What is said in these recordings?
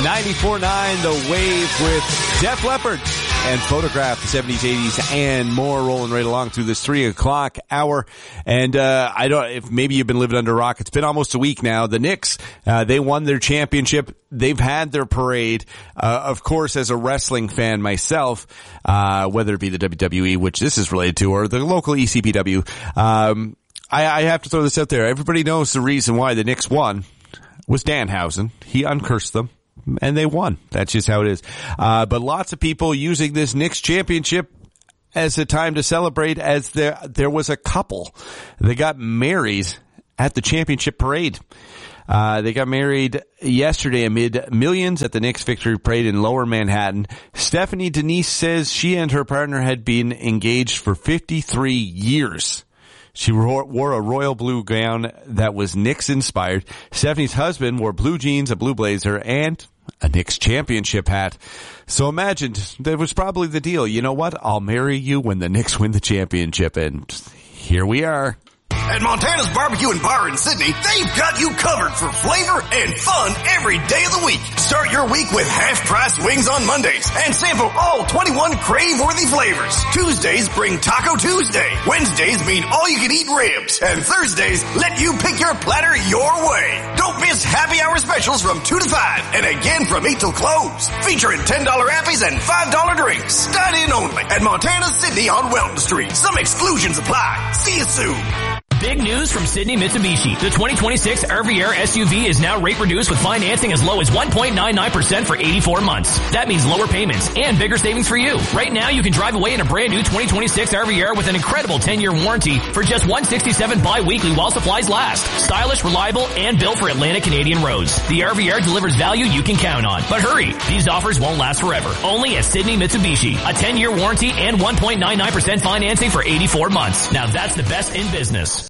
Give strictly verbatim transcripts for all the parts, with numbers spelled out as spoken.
ninety-four point nine The Wave with Def Leppard and Photograph, the seventies, eighties, and more, rolling right along through this three o'clock hour. And, uh, I don't, if maybe you've been living under a rock, it's been almost a week now. The Knicks, uh, they won their championship. They've had their parade. Uh, of course, as a wrestling fan myself, uh, whether it be the W W E, which this is related to, or the local E C P W, um, I, I have to throw this out there. Everybody knows the reason why the Knicks won was Danhausen. He uncursed them. And they won. That's just how it is. Uh, but lots of people using this Knicks championship as a time to celebrate, as there, there was a couple. They got married at the championship parade. Uh, they got married yesterday amid millions at the Knicks victory parade in Lower Manhattan. Stephanie Denise says she and her partner had been engaged for fifty-three years. She wore a royal blue gown that was Knicks inspired. Stephanie's husband wore blue jeans, a blue blazer, and a Knicks championship hat. So imagine, that was probably the deal. You know what? I'll marry you when the Knicks win the championship. And here we are. At Montana's Barbecue and Bar in Sydney, they've got you covered for flavor and fun every day of the week. Start your week with half-price wings on Mondays and sample all twenty-one crave-worthy flavors. Tuesdays bring Taco Tuesday. Wednesdays mean all-you-can-eat ribs. And Thursdays let you pick your platter your way. Don't miss happy hour specials from two to five and again from eight till close. Featuring ten dollar appies and five dollar drinks. Dine in only at Montana's Sydney on Welton Street. Some exclusions apply. See you soon. Big news from Sydney Mitsubishi. The twenty twenty-six R V R S U V is now rate reduced with financing as low as one point nine nine percent for eighty-four months. That means lower payments and bigger savings for you. Right now, you can drive away in a brand new twenty twenty-six R V R with an incredible ten year warranty for just one hundred sixty-seven dollars bi-weekly while supplies last. Stylish, reliable, and built for Atlantic Canadian roads. The R V R delivers value you can count on. But hurry, these offers won't last forever. Only at Sydney Mitsubishi. A ten year warranty and one point nine nine percent financing for eighty-four months. Now that's the best in business.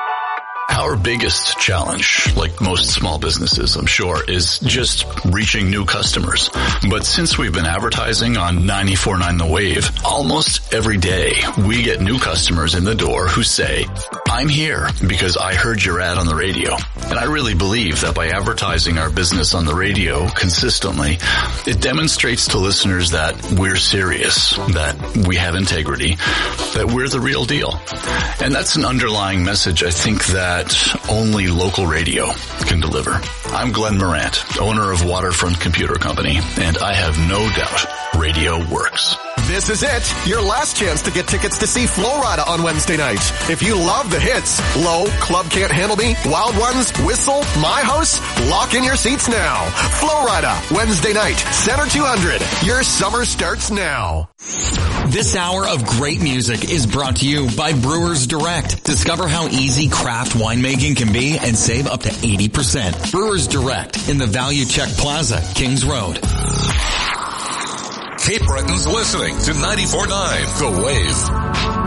Our biggest challenge, like most small businesses, I'm sure, is just reaching new customers. But since we've been advertising on ninety-four point nine The Wave, almost every day we get new customers in the door who say, I'm here because I heard your ad on the radio. And I really believe that by advertising our business on the radio consistently, it demonstrates to listeners that we're serious, that we have integrity, that we're the real deal. And that's an underlying message, I think, that only local radio can deliver. I'm Glenn Morant, owner of Waterfront Computer Company, and I have no doubt radio works. This is it, your last chance to get tickets to see Flo Rida on Wednesday night. If you love the hits, Low, Club Can't Handle Me, Wild Ones, Whistle, My House, lock in your seats now. Flo Rida, Wednesday night, Center two hundred. Your summer starts now. This hour of great music is brought to you by Brewers Direct. Discover how easy craft winemaking can be and save up to eighty percent. Brewers Direct in the Value Check Plaza, Kings Road. Cape Breton's listening to ninety-four point nine The Wave.